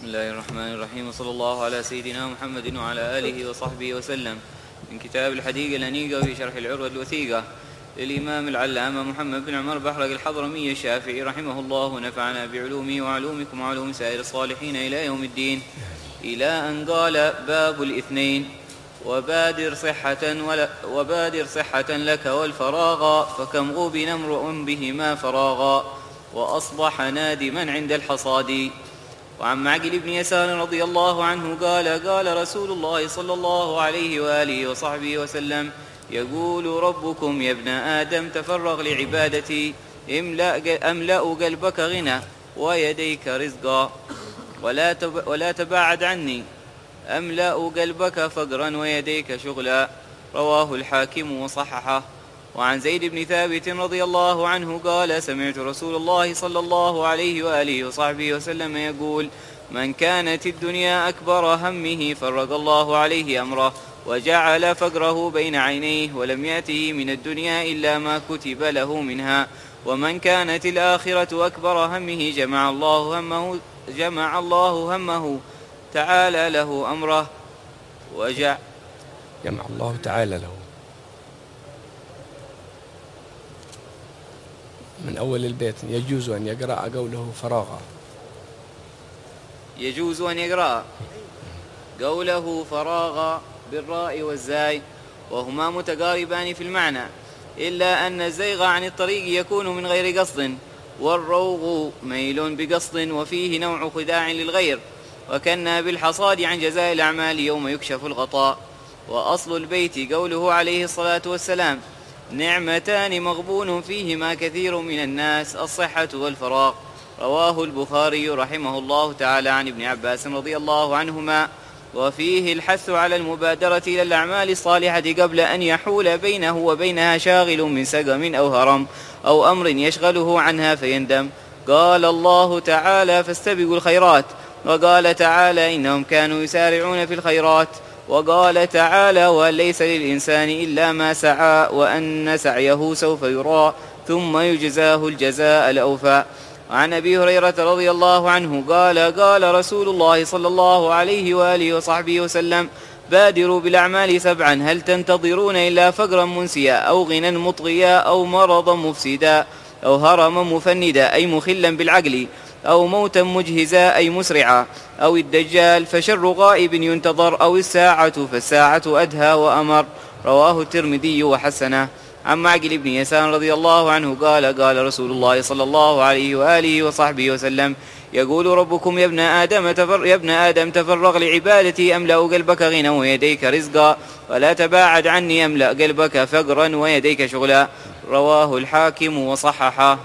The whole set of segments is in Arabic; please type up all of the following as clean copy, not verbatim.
الله الرحمن الرحيم، وصلى الله على سيدنا محمد وعلى آله وصحبه وسلم. من كتاب الحديقة الأنيقة في شرح العروة الوثيقة للإمام العلامة محمد بن عمر بحرق الحضرمي الشافعي رحمه الله، ونفعنا بعلومه وعلومكم وعلوم سائر الصالحين إلى يوم الدين. إلى أن قال: باب الاثنين: وبادر صحة لك والفراغ، فكم غبن امرؤ بهما فراغا، وأصبح نادما عند الحصاد. وعن معقل بن يسار رضي الله عنه قال: قال رسول الله صلى الله عليه وآله وصحبه وسلم: يقول ربكم يا ابن آدم تفرغ لعبادتي، أملأ قلبك غنى ويديك رزقا، ولا تباعد عني، أملأ قلبك فقرا ويديك شغلا. رواه الحاكم وصححه. وعن زيد بن ثابت رضي الله عنه قال: سمعت رسول الله صلى الله عليه وآله وصحبه وسلم يقول: من كانت الدنيا أكبر همه فرق الله عليه أمره، وجعل فقره بين عينيه، ولم يأته من الدنيا إلا ما كتب له منها. ومن كانت الآخرة أكبر همه جمع الله همه تعالى له أمره، جمع الله تعالى له. من أول البيت: يجوز أن يقرأ قوله فراغا. يجوز أن يقرأ قوله فراغا بالراء والزاي، وهما متقاربان في المعنى، إلا أن الزيغ عن الطريق يكون من غير قصد، والروغ ميل بقصد، وفيه نوع خداع للغير. وكنا بالحصاد عن جزاء الأعمال يوم يكشف الغطاء. وأصل البيت قوله عليه الصلاة والسلام: نعمتان مغبون فيهما كثير من الناس، الصحة والفراغ. رواه البخاري رحمه الله تعالى عن ابن عباس رضي الله عنهما. وفيه الحث على المبادرة إلى الأعمال الصالحة قبل أن يحول بينه وبينها شاغل من سقم أو هرم أو أمر يشغله عنها فيندم. قال الله تعالى: فاستبقوا الخيرات. وقال تعالى: إنهم كانوا يسارعون في الخيرات. وقال تعالى: وليس للإنسان إلا ما سعى، وأن سعيه سوف يرى ثم يجزاه الجزاء الأوفى. وعن أبي هريرة رضي الله عنه قال: قال رسول الله صلى الله عليه وآله وصحبه وسلم: بادروا بالأعمال 7، هل تنتظرون إلا فقرا منسيا، أو غنى مطغيا، أو مرضا مفسدا، أو هرما مفندا أي مخلا بالعقل، أو موتا مجهزا أي مسرعا، أو الدجال فشر غائب ينتظر، أو الساعة فالساعة أدهى وأمر. رواه الترمذي وحسنه. عن معقل بن يسار رضي الله عنه قال: قال رسول الله صلى الله عليه وآله وصحبه وسلم: يقول ربكم يا ابن آدم تفرغ لعبادتي، أملأ قلبك غنى ويديك رزقا، ولا تباعد عني، أملأ قلبك فقرا ويديك شغلا. رواه الحاكم وصححه.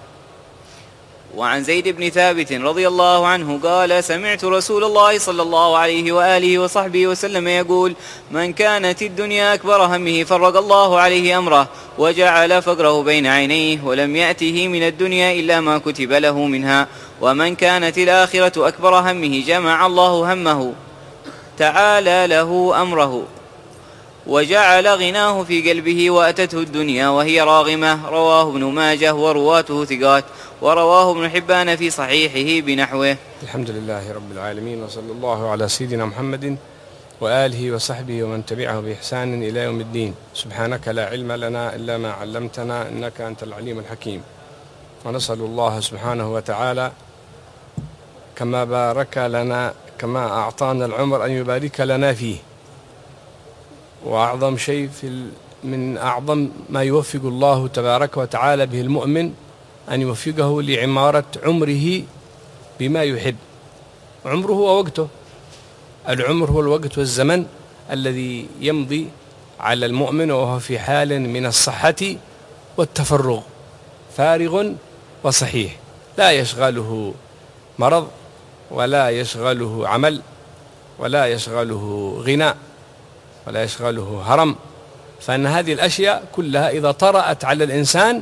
وعن زيد بن ثابت رضي الله عنه قال: سمعت رسول الله صلى الله عليه وآله وصحبه وسلم يقول: من كانت الدنيا أكبر همه فرق الله عليه أمره، وجعل فقره بين عينيه، ولم يأته من الدنيا إلا ما كتب له منها. ومن كانت الآخرة أكبر همه جمع الله همه تعالى له أمره، وجعل غناه في قلبه، وأتته الدنيا وهي راغمة. رواه ابن ماجه ورواته ثقات. ورواه ابن حبان في صحيحه بنحوه. الحمد لله رب العالمين، وصلى الله على سيدنا محمد وآله وصحبه ومن تبعه بإحسان إلى يوم الدين. سبحانك لا علم لنا إلا ما علمتنا، إنك أنت العليم الحكيم. ونسأل الله سبحانه وتعالى كما بارك لنا، كما أعطانا العمر، أن يبارك لنا فيه. وأعظم شيء من أعظم ما يوفق الله تبارك وتعالى به المؤمن أن يوفقه لعمارة عمره بما يحب. عمره هو وقته، العمر هو الوقت والزمن الذي يمضي على المؤمن وهو في حال من الصحة والتفرغ، فارغ وصحيح، لا يشغله مرض، ولا يشغله عمل، ولا يشغله غنى، ولا يشغله هرم. فإن هذه الأشياء كلها إذا طرأت على الإنسان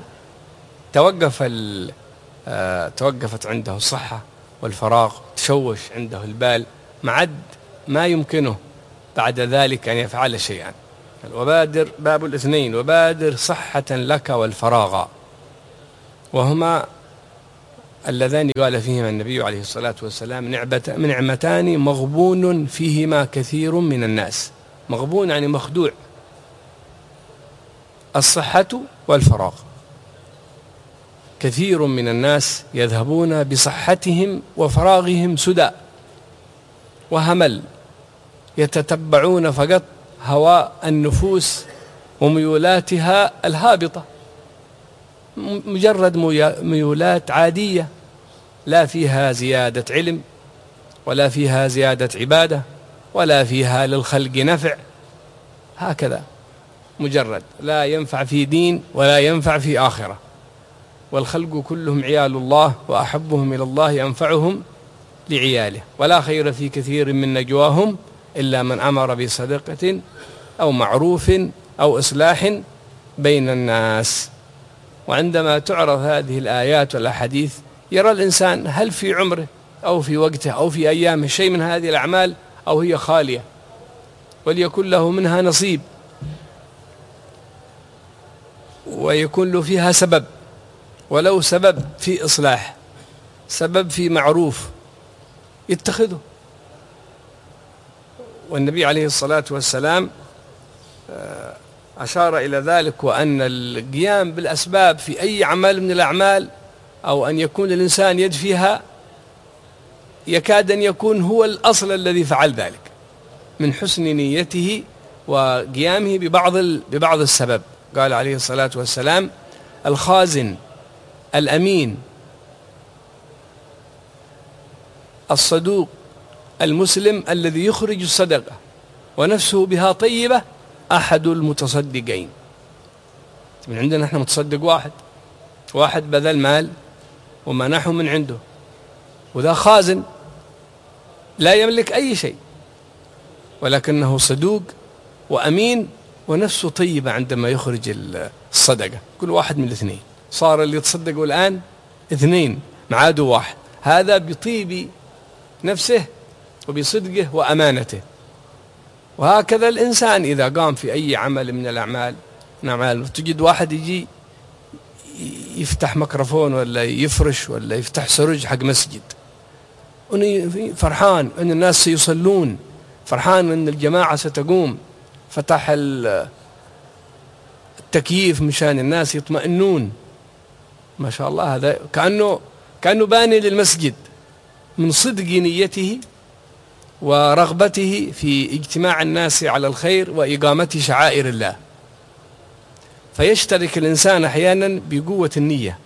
توقفت عنده الصحة والفراغ، تشوش عنده البال، معد ما يمكنه بعد ذلك أن يفعل شيئا. وبادر، باب الاثنين: وبادر صحة لك والفراغ. وهما اللذان قال فيهما النبي عليه الصلاة والسلام نعمتان مغبون فيهما كثير من الناس. مغبون يعني مخدوع. الصحة والفراغ. كثير من الناس يذهبون بصحتهم وفراغهم سدى وهمل، يتتبعون فقط هواء النفوس وميولاتها الهابطة، مجرد ميولات عادية لا فيها زيادة علم ولا فيها زيادة عبادة ولا فيها للخلق نفع، هكذا مجرد لا ينفع في دين ولا ينفع في آخرة. والخلق كلهم عيال الله وأحبهم إلى الله أنفعهم لعياله، ولا خير في كثير من نجواهم إلا من أمر بصدقة أو معروف أو إصلاح بين الناس. وعندما تعرض هذه الآيات والأحاديث يرى الإنسان هل في عمره أو في وقته أو في أيامه شيء من هذه الأعمال أو هي خالية، وليكن له منها نصيب ويكون له فيها سبب، ولو سبب في إصلاح، سبب في معروف يتخذه. والنبي عليه الصلاة والسلام أشار إلى ذلك، وأن القيام بالأسباب في أي عمل من الأعمال أو أن يكون الإنسان يد فيها يكاد أن يكون هو الأصل الذي فعل ذلك من حسن نيته وقيامه ببعض السبب. قال عليه الصلاة والسلام: الخازن الأمين الصدوق المسلم الذي يخرج الصدقة ونفسه بها طيبة أحد المتصدقين. من عندنا احنا متصدق واحد بذل مال ومنحه من عنده، وذا خازن لا يملك أي شيء ولكنه صدوق وأمين ونفسه طيبة عندما يخرج الصدقة. كل واحد من الاثنين. صار اللي يتصدقوا الآن اثنين معادوا واحد، هذا بطيب نفسه وبصدقه وأمانته. وهكذا الإنسان إذا قام في أي عمل من الأعمال تجد واحد يجي يفتح ميكروفون ولا يفرش ولا يفتح سرج حق مسجد، فرحان أن الناس سيصلون، فرحان أن الجماعة ستقوم، فتح التكييف مشان الناس يطمئنون، ما شاء الله، هذا كأنه باني للمسجد من صدق نيته ورغبته في اجتماع الناس على الخير وإقامة شعائر الله. فيشترك الإنسان أحيانا بقوة النية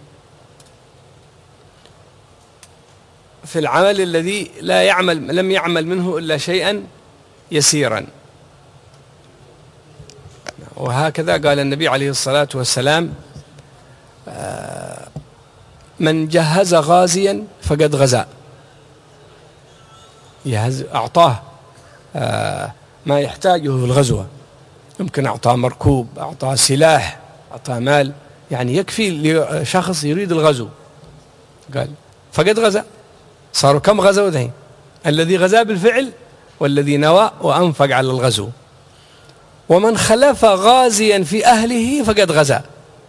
في العمل الذي لم يعمل منه إلا شيئا يسيرا. وهكذا قال النبي عليه الصلاة والسلام: من جهز غازيا فقد غزا. أعطاه ما يحتاجه في الغزوة، يمكن أعطاه مركوب، أعطاه سلاح، أعطاه مال، يعني يكفي لشخص يريد الغزو. قال فقد غزا. صاروا كم غزوا ذهين؟ الذي غزا بالفعل والذي نوى وأنفق على الغزو. ومن خلف غازيا في أهله فقد غزا.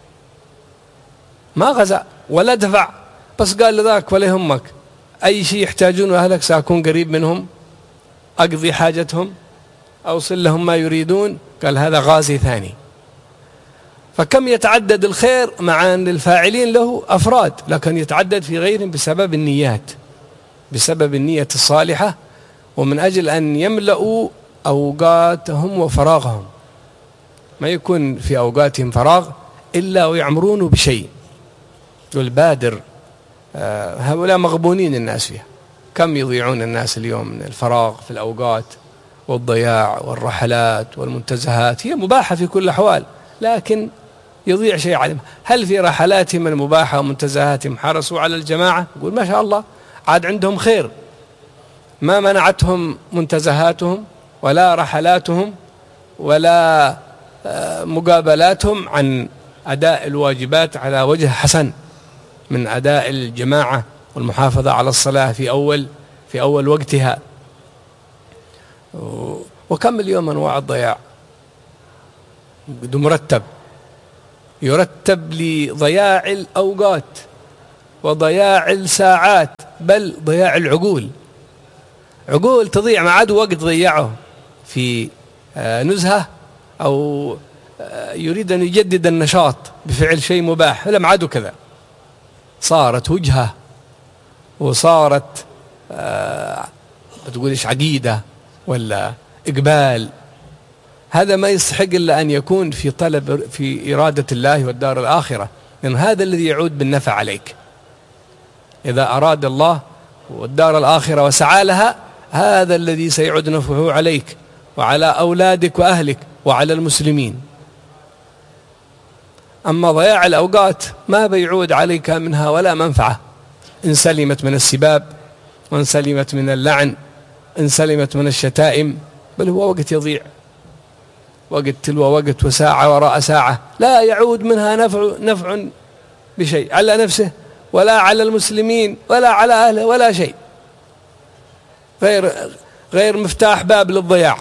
ما غزا ولا دفع، بس قال لذاك ولا يهمك، أي شيء يحتاجون أهلك سأكون قريب منهم، أقضي حاجتهم، أوصل لهم ما يريدون. قال هذا غازي ثاني. فكم يتعدد الخير مع أن الفاعلين له أفراد، لكن يتعدد في غيرهم بسبب النيات، بسبب النية الصالحة، ومن أجل أن يملأوا أوقاتهم وفراغهم. ما يكون في أوقاتهم فراغ إلا ويعمرون بشيء. والبادر هؤلاء مغبونين الناس فيها. كم يضيعون الناس اليوم من الفراغ في الأوقات والضياع والرحلات والمنتزهات، هي مباحة في كل الأحوال، لكن يضيع شيء عليهم. هل في رحلاتهم المباحة ومنتزهاتهم حرصوا على الجماعة؟ يقول ما شاء الله عاد عندهم خير، ما منعتهم منتزهاتهم ولا رحلاتهم ولا مقابلاتهم عن أداء الواجبات على وجه حسن من أداء الجماعة والمحافظة على الصلاة في أول وقتها. وكم اليوم أنواع الضياع مرتب، يرتب لضياع الأوقات وضياع الساعات، بل ضياع العقول. عقول تضيع، ما عاد وقت ضيعه في نزهة أو يريد أن يجدد النشاط بفعل شيء مباح، لا ما عادوا كذا. صارت وجهة وصارت بتقول إيش، عقيدة ولا إقبال. هذا ما يستحق إلا أن يكون في طلب، في إرادة الله والدار الآخرة، لأن هذا الذي يعود بالنفع عليك. إذا أراد الله والدار الآخرة وسعى لها، هذا الذي سيعود نفعه عليك وعلى أولادك وأهلك وعلى المسلمين. أما ضياع الأوقات ما بيعود عليك منها ولا منفعة، إن سلمت من السباب، وإن سلمت من اللعن، إن سلمت من الشتائم، بل هو وقت يضيع، وقت تلو وقت، وساعة وراء ساعة، لا يعود منها نفع بشيء على نفسه ولا على المسلمين ولا على أهله ولا شيء، غير مفتاح باب للضياع،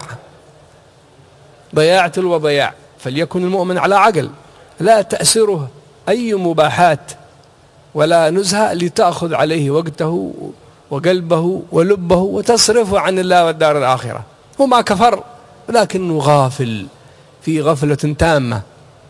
ضياع تلو ضياع. فليكن المؤمن على عقل، لا تأسره أي مباحات ولا نزهة لتأخذ عليه وقته وقلبه ولبه وتصرفه عن الله والدار الآخرة. هو ما كفر، ولكنه غافل، في غفلة تامة.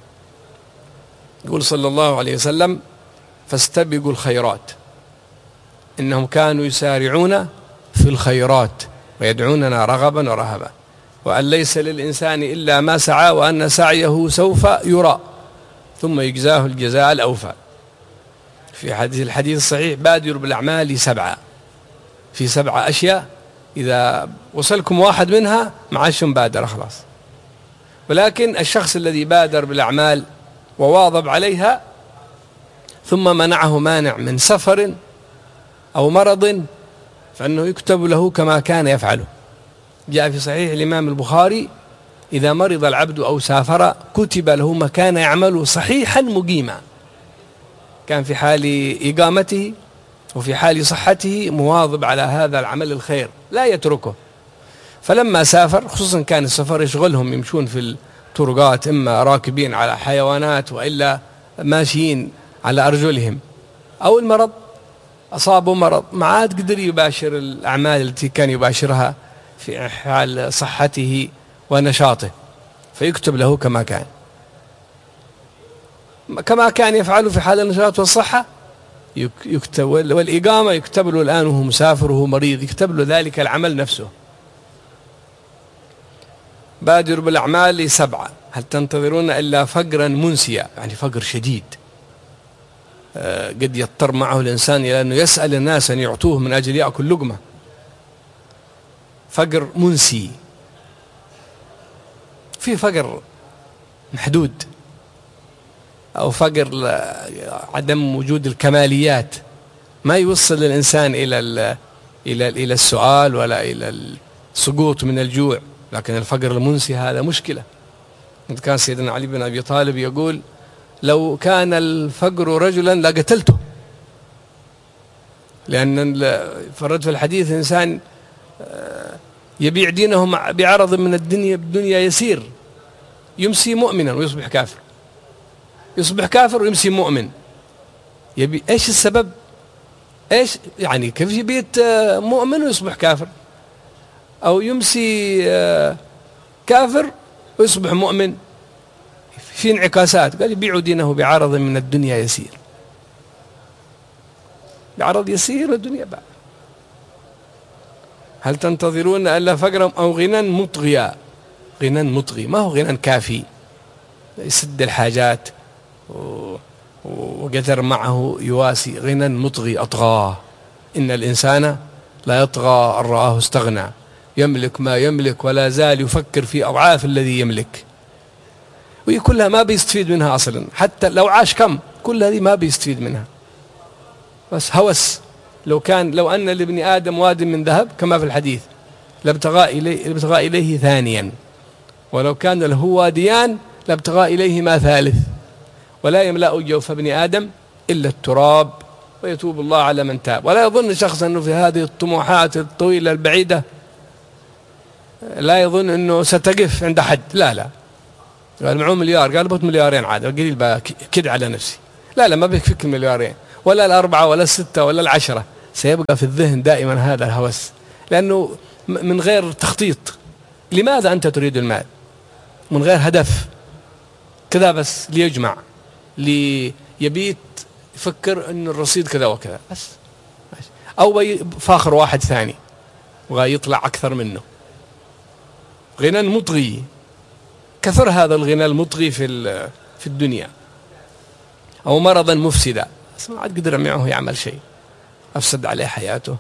يقول صلى الله عليه وسلم: فاستبقوا الخيرات، إنهم كانوا يسارعون في الخيرات ويدعوننا رغبا ورهبا، وأن ليس للإنسان إلا ما سعى، وأن سعيه سوف يرى ثم يجزاه الجزاء الأوفى. في الحديث الصحيح: بادروا بالأعمال 7، في 7 أشياء إذا وصلكم واحد منها ما عادش بادر خلاص. ولكن الشخص الذي بادر بالأعمال وواظب عليها ثم منعه مانع من سفر أو مرض، فإنه يكتب له كما كان يفعله. جاء في صحيح الإمام البخاري: إذا مرض العبد أو سافر كتب له ما كان يعمله صحيحا مقيما. كان في حال إقامته وفي حال صحته مواظب على هذا العمل الخير لا يتركه. فلما سافر، خصوصا كان السفر يشغلهم، يمشون في الطرقات إما راكبين على حيوانات وإلا ماشيين على أرجلهم، أو المرض أصابه مرض، ما عاد قدر يباشر الأعمال التي كان يباشرها في حال صحته ونشاطه، فيكتب له كما كان يفعله في حال النشاط والصحة، يكتب. والإقامة يكتب له الآن وهو مسافر وهو مريض، يكتب له ذلك العمل نفسه. بادر بالأعمال 7، هل تنتظرون إلا فقرا منسيا، يعني فقر شديد قد يضطر معه الإنسان إلى أنه يسأل الناس أن يعطوه من أجل يأكل لقمة. فقر منسي، في فقر محدود، أو فقر عدم وجود الكماليات ما يوصل الإنسان إلى السؤال ولا إلى السقوط من الجوع. لكن الفقر المنسي هذا مشكلة. كان سيدنا علي بن أبي طالب يقول: لو كان الفقر رجلا لقتلته، لأن فرد في الحديث: إنسان يبيع دينه بعرض من الدنيا يسير، يمسي مؤمنا ويصبح كافر، يصبح كافر ويمسي مؤمن. إيش السبب؟ إيش يعني كيف يبيت مؤمن ويصبح كافر، أو يمسي كافر ويصبح مؤمن؟ في انعكاسات. قال: يبيع دينه بعرض من الدنيا يسير، بعرض يسير والدنيا بعد. هل تنتظرون إلا فقرا أو غنى مطغيا؟ غنى مطغي، ما هو غنى كافي يسد الحاجات وقدر معه يواسي. غنى مطغي أطغاه. إن الإنسان لا يطغى أن رآه استغنى، يملك ما يملك ولا زال يفكر في أضعاف الذي يملك. وهي كلها ما بيستفيد منها أصلا، حتى لو عاش كم، كل هذه ما بيستفيد منها، بس هوس. لو أن لابن آدم واد من ذهب كما في الحديث لابتغى إليه ثانيا، ولو كان له واديان لابتغى إليهما ثالث. ولا يملأ جوف ابن آدم إلا التراب، ويتوب الله على من تاب. ولا يظن شخص أنه في هذه الطموحات الطويلة البعيدة لا يظن أنه ستقف عند حد. لا، قال معه مليار، قال بط مليارين عاد قليل كد على نفسي. لا ما بيكفيك المليارين، ولا 4 ولا 6 ولا 10، سيبقى في الذهن دائما هذا الهوس، لأنه من غير تخطيط. لماذا أنت تريد المال؟ من غير هدف، كذا بس ليجمع، ليبيت يفكر أن الرصيد كذا وكذا بس، أو فاخر واحد ثاني ويطلع أكثر منه. غنى مطغي، كثر هذا الغنى المطغي في الدنيا، أو مرضا مفسدا، ما عاد قدر معه يعمل شيء، أفسد عليه حياته،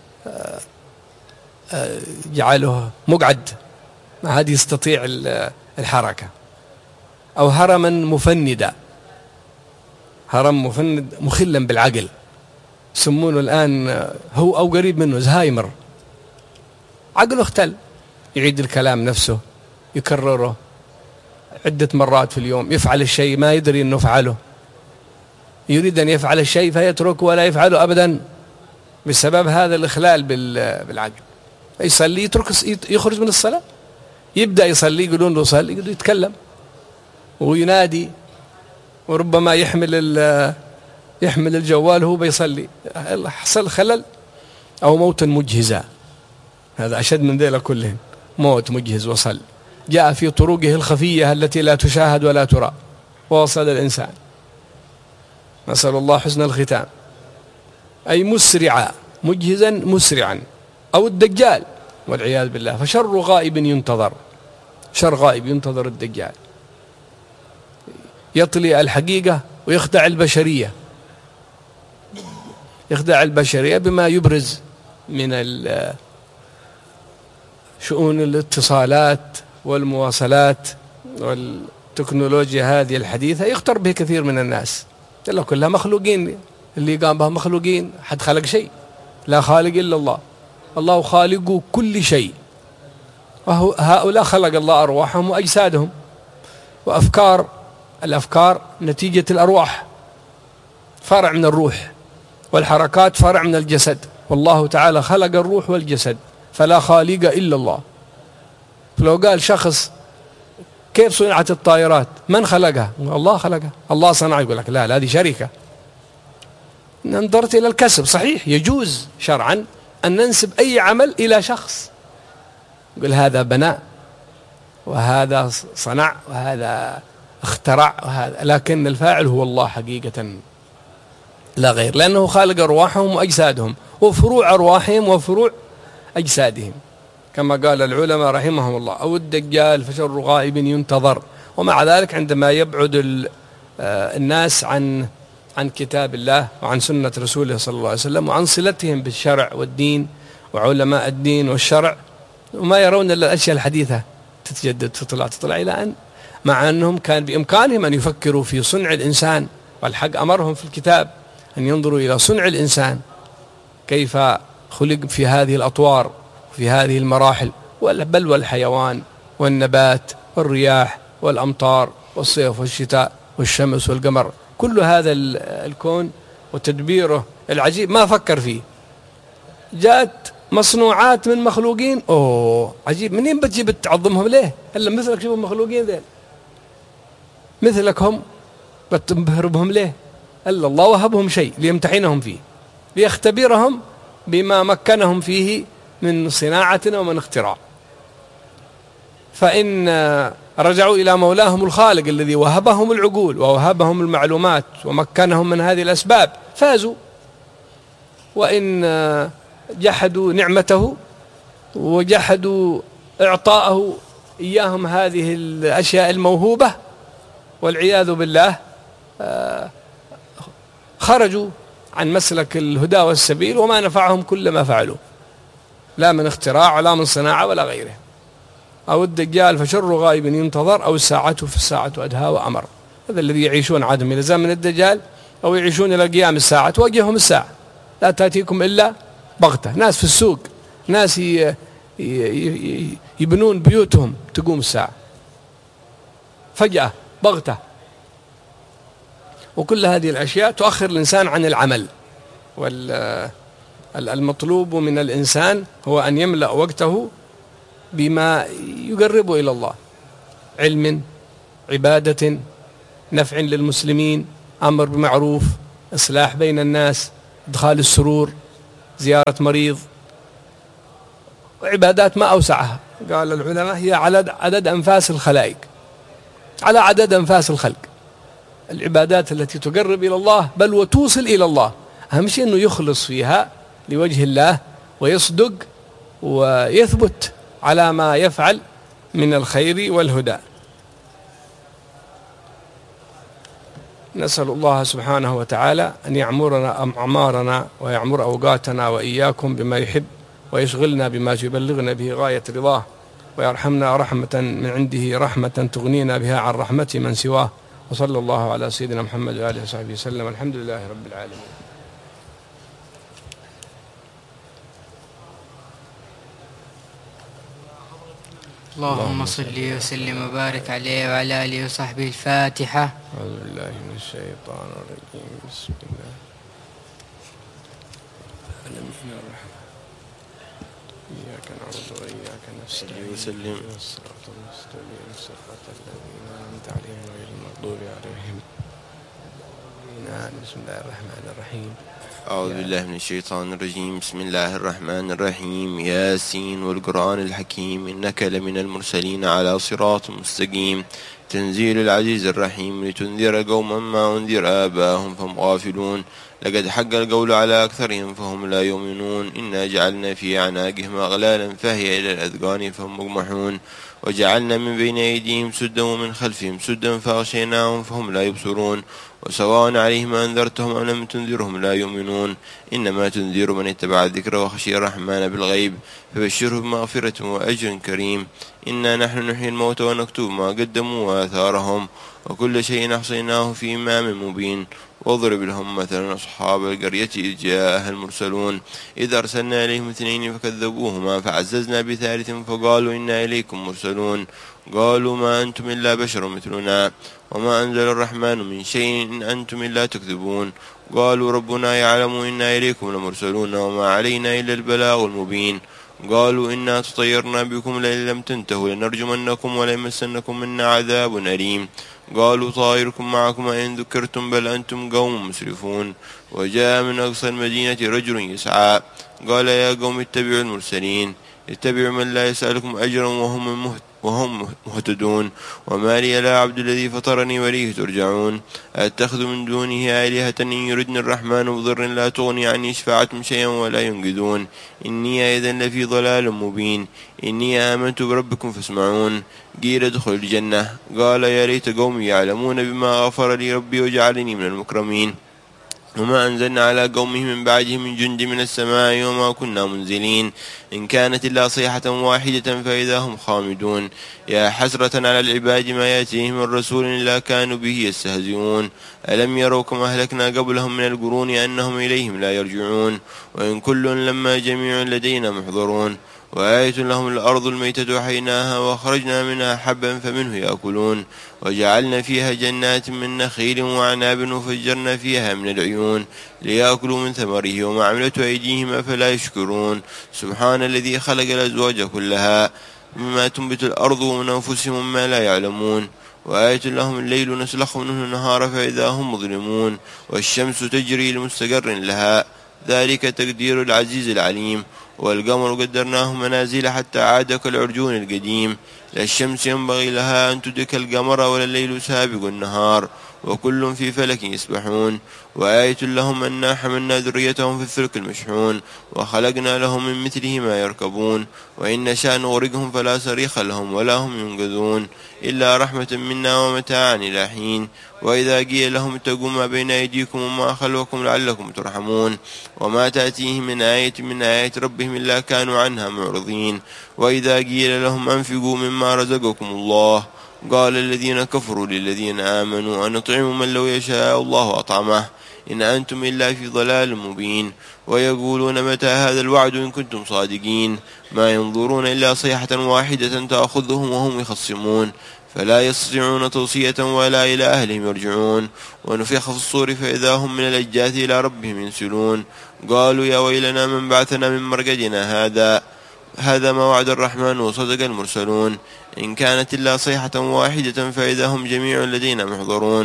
جعله مقعد ما عاد يستطيع الحركة. أو هرما مفندا، هرم مفند مخلا بالعقل، يسمونه الآن هو أو قريب منه زهايمر، عقله اختل، يعيد الكلام نفسه، يكرره عدة مرات في اليوم، يفعل الشيء ما يدري أنه فعله، يريد أن يفعل الشيء فيتركه ولا يفعله أبدا بسبب هذا الإخلال بالعقل. يصلي يخرج من الصلاة، يبدأ يصلي يقولون له صلي، يقول يتكلم وينادي، وربما يحمل الجوال هو بيصلي، حصل خلل. أو موتا مجهزا، هذا أشد من ذيلا كلهم، موت مجهز وصل، جاء في طرقه الخفية التي لا تشاهد ولا ترى، ووصل الإنسان، نسأل الله حسن الختام. أي مسرعا، مجهزا مسرعا. أو الدجال والعياذ بالله، فشر غائب ينتظر، شر غائب ينتظر الدجال، يطلي الحقيقة ويخدع البشرية، يخدع البشرية بما يبرز من شؤون الاتصالات والمواصلات والتكنولوجيا هذه الحديثة، يختر به كثير من الناس، يلا كلها مخلوقين، اللي قام بها مخلوقين، حد خلق شيء؟ لا خالق إلا الله، الله خالق كل شيء. هؤلاء خلق الله أرواحهم وأجسادهم وأفكار، الأفكار نتيجة الأرواح، فرع من الروح، والحركات فرع من الجسد، والله تعالى خلق الروح والجسد، فلا خالق إلا الله. فلو قال شخص كيف صنعت الطائرات؟ من خلقها؟ الله خلقها، الله صنعها، يقول لك لا هذه شركة. ننظرت إلى الكسب، صحيح يجوز شرعا أن ننسب أي عمل إلى شخص، يقول هذا بناء وهذا صنع وهذا اخترع وهذا، لكن الفاعل هو الله حقيقة لا غير، لأنه خالق أرواحهم وأجسادهم وفروع أرواحهم وفروع أجسادهم، كما قال العلماء رحمهم الله. أو الدجال فشر غائب ينتظر. ومع ذلك عندما يبعد الناس عن كتاب الله وعن سنة رسوله صلى الله عليه وسلم وعن صلتهم بالشرع والدين وعلماء الدين والشرع، وما يرون إلا الأشياء الحديثة تتجدد تطلع إلى أن، مع أنهم كان بإمكانهم أن يفكروا في صنع الإنسان، والحق أمرهم في الكتاب أن ينظروا إلى صنع الإنسان كيف خلق في هذه الأطوار وفي هذه المراحل، بل والحيوان والنبات والرياح والأمطار والصيف والشتاء والشمس والقمر، كل هذا الكون وتدبيره العجيب ما فكر فيه. جاءت مصنوعات من مخلوقين، عجيب، منين بتجيب تعظمهم ليه؟ إلا مثلك، شوفوا المخلوقين ذيل مثلك هم بتنبهر بهم ليه؟ إلا الله وهبهم شيء ليمتحنهم فيه، ليختبرهم بما مكنهم فيه من صناعة ومن اختراع. فإن رجعوا إلى مولاهم الخالق الذي وهبهم العقول ووهبهم المعلومات ومكنهم من هذه الأسباب فازوا، وإن جحدوا نعمته وجحدوا إعطاءه إياهم هذه الأشياء الموهوبة والعياذ بالله، خرجوا عن مسلك الهدى والسبيل، وما نفعهم كل ما فعلوا، لا من اختراع ولا من صناعة ولا غيره. أو الدجال فشر غائب ينتظر، أو الساعة فالساعة أدهى وأمر. هذا الذي يعيشون عادهم إلى زمن الدجال أو يعيشون إلى قيام الساعة، توجههم الساعة لا تأتيكم إلا بغتة. ناس في السوق، ناس يبنون بيوتهم تقوم الساعة فجأة بغتة. وكل هذه الأشياء تؤخر الإنسان عن العمل. والمطلوب من الإنسان هو أن يملأ وقته بما يقربه إلى الله، علم، عبادة، نفع للمسلمين، أمر بمعروف، إصلاح بين الناس، إدخال السرور، زيارة مريض، وعبادات ما أوسعها. قال العلماء هي عدد أنفاس الخلائق، على عدد أنفاس الخلق. العبادات التي تقرب إلى الله بل وتوصل إلى الله، أهم شيء أنه يخلص فيها لوجه الله ويصدق ويثبت على ما يفعل من الخير والهدى. نسأل الله سبحانه وتعالى أن يعمرنا أعمارنا ويعمر أوقاتنا وإياكم بما يحب، ويشغلنا بما يبلغنا به غاية رضاه، ويرحمنا رحمة من عنده، رحمة تغنينا بها عن رحمة من سواه. وصلى الله على سيدنا محمد وآله وصحبه وسلم. الحمد لله رب العالمين. اللهم صل وسلم وبارك عليه وعلى آله وصحبه. الفاتحة. أعوذ بالله من الشيطان الرجيم. بسم الله الرحمن. إياك نعبد وإياك نستعين. وسلم. الصراط المستقيم صراط الذين أنعمت عليهم غير المغضوب عليهم. بسم الله الرحمن الرحيم. أعوذ بالله من الشيطان الرجيم. بسم الله الرحمن الرحيم. ياسين والقرآن الحكيم إنك لمن المرسلين على صراط مستقيم. تنزيل العزيز الرحيم لتنذر قوما ما أنذر آباهم فهم غافلون. لقد حق القول على أكثرهم فهم لا يؤمنون. إنا جعلنا في أعناقهم أغلالا فهي إلى الأذقان فهم مقمحون. وجعلنا من بين أيديهم سدا ومن خلفهم سدا فأغشيناهم فهم لا يبصرون. وسواء عليهم أنذرتهم أم لم تنذرهم لا يؤمنون. إنما تنذر من اتبع الذكر وخشي الرحمن بالغيب فبشره بمغفرة وأجر كريم. إنا نحن نحيي الموتى ونكتب ما قدموا وآثارهم وكل شيء أحصيناه في إمام مبين. واضرب لهم مثلا أصحاب القرية إذ جاءها المرسلون إذ أرسلنا إليهم 2 فكذبوهما فعززنا بثالث فقالوا إنا إليكم مرسلون. قالوا ما أنتم إلا بشر مثلنا وما أنزل الرحمن من شيء إن أنتم إلا تكذبون. قالوا ربنا يعلم إنا إليكم لمرسلون وما علينا إلا البلاغ المبين. قالوا إنا تطيرنا بكم لئن لم تنتهوا لنرجمنكم وليمسنكم منا عذاب أليم. قالوا طائركم معكم إن ذكرتم بل أنتم قوم مسرفون. وجاء من أقصى المدينة رجل يسعى قال يا قوم اتبعوا المرسلين اتبعوا من لا يسألكم أجرا وهم مهتدون. وما لي لا عبد الذي فطرني وليه ترجعون. أتخذ من دونه آلهة إن يردني الرحمن بضر لا تغني عني شفاعتهم شيئا ولا ينقذون. إني إذن لفي ضلال مبين. إني آمنت بربكم فاسمعون. قيل ادخل الجنة قال يا ليت قومي يعلمون بما غفر لي ربي وجعلني من المكرمين. وما أنزلنا على قومه من بعده من جند من السماء وما كنا منزلين. إن كانت إلا صيحة واحدة فإذا هم خامدون. يا حسرة على العباد ما يأتيهم من رسول إلا كانوا به يستهزئون. ألم يروا كما أهلكنا قبلهم من القرون أنهم إليهم لا يرجعون. وإن كل لما جميع لدينا محضرون. وآية لهم الأرض الميتة وحيناها وخرجنا منها حبا فمنه يأكلون. وجعلنا فيها جنات من نخيل وعناب وفجرنا فيها من العيون ليأكلوا من ثمره وما عملته أيديهم أفلا يشكرون. سبحان الذي خلق الأزواج كلها مما تنبت الأرض ومن أنفسهم ما لا يعلمون. وآية لهم الليل نسلخ منه النهار فإذا هم مظلمون. والشمس تجري لمستقر لها ذلك تقدير العزيز العليم. والقمر قدرناه منازل حتى عاد كالعرجون القديم. لا الشمس ينبغي لها أن تدرك القمر ولا الليل سابق النهار وكل في فلك يسبحون. وآية لهم أنا حملنا ذريتهم في الفلك المشحون وخلقنا لهم من مثله ما يركبون. وإن نشاء نغرقهم فلا صريخ لهم ولا هم ينقذون إلا رحمة منا ومتاعا إلى حين. وإذا قيل لهم اتقوا ما بين أيديكم وما خلفكم لعلكم ترحمون. وما تأتيهم من آية من آيات ربهم إلا كانوا عنها معرضين. وإذا قيل لهم أنفقوا مما رزقكم الله قال الذين كفروا للذين آمنوا أنطعم من لو يشاء الله أطعمه إن أنتم إلا في ضلال مبين. ويقولون متى هذا الوعد إن كنتم صادقين. ما ينظرون إلا صيحة واحدة تأخذهم وهم يخصمون فلا يستطيعون توصية ولا إلى أهلهم يرجعون. ونفخ في الصور فإذا هم من الأجداث إلى ربهم ينسلون. قالوا يا ويلنا من بعثنا من مرقدنا هذا ما وعد الرحمن وصدق المرسلون. إن كانت إلا صيحة واحدة فإذا هم جميع لدينا محضرون.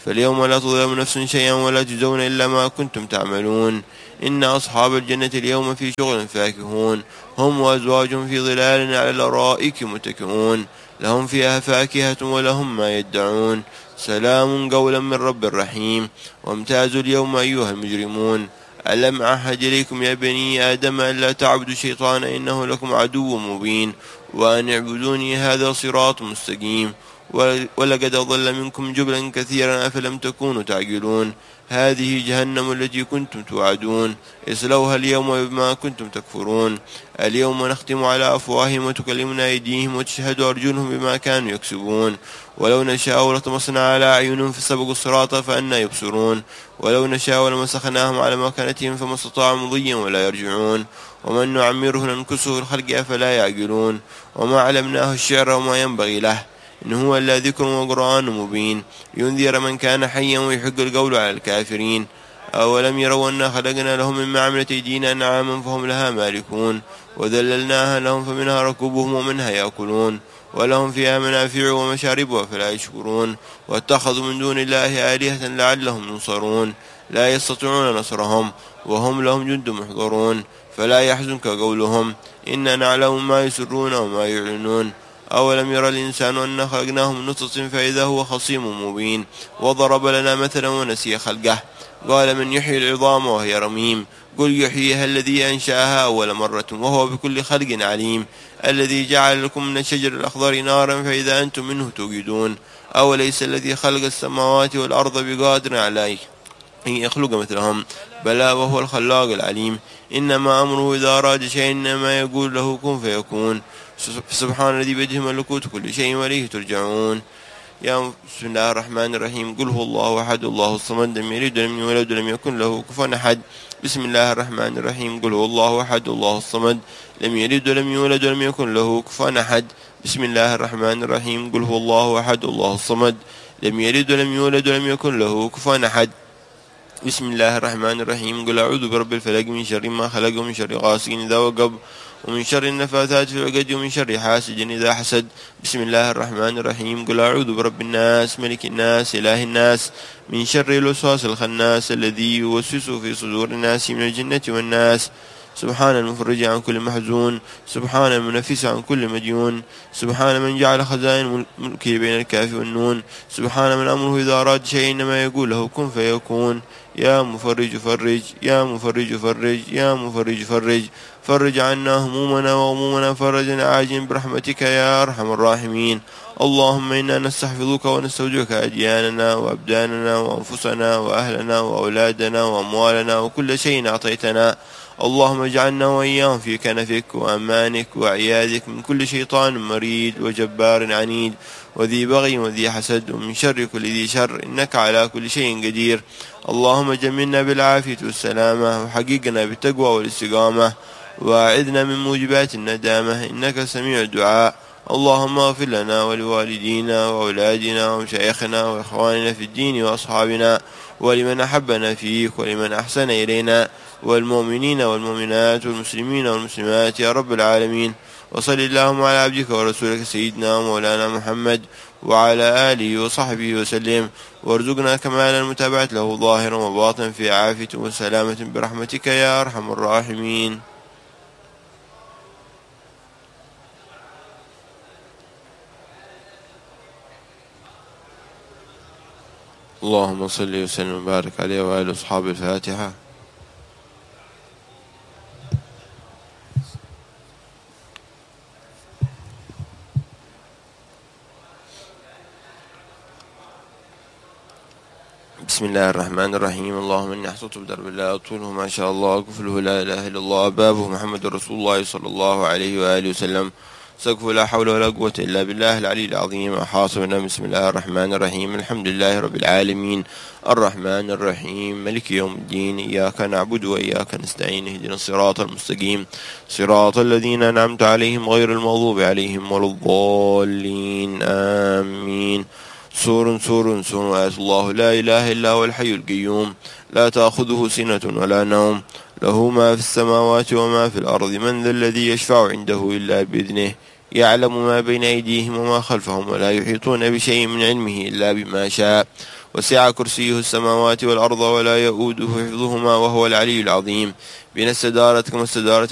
فاليوم لا تظلم نفس شيئا ولا تجزون إلا ما كنتم تعملون. إن أصحاب الجنة اليوم في شغل فاكهون، هم وأزواجهم في ظلال على الأرائك متكئون، لهم فيها فاكهة ولهم ما يدعون، سلام قولا من رب رحيم. وامتازوا اليوم أيها المجرمون، ألم أعهد إليكم يا بني آدم ألا تعبدوا الشيطان إنه لكم عدو مبين، وأن اعبدوني هذا صراط مستقيم. ولقد أضل منكم جبلا كثيرا أفلم تكونوا تعقلون. هذه جهنم التي كنتم توعدون، اصلوها اليوم بما كنتم تكفرون. اليوم نختم على أفواههم وتكلمنا أيديهم وتشهد أرجلهم بما كانوا يكسبون. ولو نشاء لطمسنا على أعينهم فاستبقوا الصراط فأنى يبصرون. ولو نشاء لمسخناهم على مكانتهم فما استطاعوا مضيا ولا يرجعون. ومن نعمره ننكسه في الخلق أفلا يعقلون. وما علمناه الشعر وما ينبغي له، إن هو إلا ذكر وقرآن مبين، ينذر من كان حيا ويحق القول على الكافرين. أولم يروا أنا خلقنا لهم مما عملت أيدينا أنعاما فهم لها مالكون، وذللناها لهم فمنها ركوبهم ومنها يأكلون، ولهم فيها منافع ومشارب فلا يشكرون. واتخذوا من دون الله آلهة لعلهم ينصرون، لا يستطيعون نصرهم وهم لهم جند محضرون. فلا يحزنك قولهم إنا نعلم ما يسرون وما يعلنون. أولم يرى الإنسان أن خلقناه من نطفة فإذا هو خصيم مبين. وضرب لنا مثلا ونسي خلقه، قال من يحيي العظام وهي رميم. قل يحييها الذي أنشأها أول مرة وهو بكل خلق عليم. الذي جعل لكم من الشجر الأخضر نارا فإذا أنتم منه توقدون. أوليس الذي خلق السماوات والأرض بقادر عليه أن يخلق مثلهم، بلى وهو الخلاق العليم. إنما أمره إذا أراد شيئا إنما يقول له كن فيكون. سبحان الذي بيده ملكوت كل شيء وإليه ترجعون. بسم الله الرحمن الرحيم. قل هو الله أحد الله الصمد لم يلد ولم يولد ولم يكن له كفوا أحد. بسم الله الرحمن الرحيم. قل هو الله أحد الله الصمد لم يلد ولم يولد ولم يكن له كفوا أحد. بسم الله الرحمن الرحيم. قل هو الله أحد الله الصمد لم يلد ولم يولد ولم يكن له كفوا أحد. بسم الله الرحمن الرحيم. قل أعوذ برب الفلق من شر ما خلق ومن شر غاسق إذا وقب ومن شر النفاثات في العقد ومن شر حاسد إذا حسد. بسم الله الرحمن الرحيم. قل أعوذ برب الناس ملك الناس إله الناس من شر الوسواس الخناس الذي يوسوس في صدور الناس من الجنة والناس. سبحان المفرج عن كل محزون، سبحان المنفس عن كل مديون، سبحان من جعل خزائن ملكه بين الكاف والنون، سبحان من أمره إذا أراد شيء إنما يقول له كن فيكون. يا مفرج فرج، يا مفرج فرج، يا مفرج فرج، فرج عنا همومنا وغمومنا فرجا عاجلا برحمتك يا أرحم الراحمين. اللهم إنا نستحفظك ونستودعك أدياننا وأبداننا وأنفسنا وأهلنا وأولادنا وأموالنا وكل شيء أعطيتنا. اللهم اجعلنا وإياهم في كنفك وأمانك وعياذك من كل شيطان مريد وجبار عنيد وذي بغي وذي حسد ومن شر كل ذي شر إنك على كل شيء قدير. اللهم جملنا بالعافية والسلامة وحققنا بالتقوى والاستقامة وأعذنا من موجبات الندامة إنك سميع الدعاء. اللهم اغفر لنا ولوالدينا وأولادنا ومشايخنا وإخواننا في الدين وأصحابنا ولمن أحبنا فيك ولمن أحسن إلينا والمؤمنين والمؤمنات والمسلمين والمسلمات يا رب العالمين. وصل اللهم على عبدك ورسولك سيدنا ومولانا محمد وعلى آله وصحبه وسلم، وارزقنا كمال المتابعة له ظاهرا وباطنا في عافية وسلامة برحمتك يا أرحم الراحمين. اللهم صل وسلم وبارك عليه وآله أصحاب الفاتحة. بسم الله الرحمن الرحيم. اللهم إني أحصته بدرب الله أطوله ما شاء الله أقفله لا إله إلا الله بابه محمد رسول الله صلى الله عليه وآله وسلم سقف لا حول ولا قوة إلا بالله العلي العظيم. أحاصبنا. بسم الله الرحمن الرحيم. الحمد لله رب العالمين الرحمن الرحيم ملك يوم الدين إياك نعبد وإياك نستعين اهدنا الصراط المستقيم صراط الذين أنعمت عليهم غير المغضوب عليهم ولا الضالين آمين. سور سور سور آية الله لا إله إلا هو الحي القيوم لا تأخذه سنة ولا نوم له ما في السماوات وما في الأرض من ذا الذي يشفع عنده إلا بإذنه يعلم ما بين أيديهم وما خلفهم ولا يحيطون بشيء من علمه إلا بما شاء وسع كرسيه السماوات والأرض ولا يؤوده حفظهما وهو العلي العظيم. بنا استدارت كما استدارت